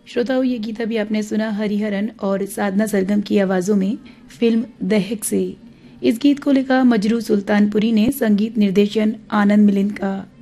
श्रोताओं, ये गीत अभी आपने सुना हरिहरन और साधना सरगम की आवाज़ों में फिल्म दहक से। इस गीत को लिखा मजरू सुल्तानपुरी ने, संगीत निर्देशन आनंद मिलिंद का।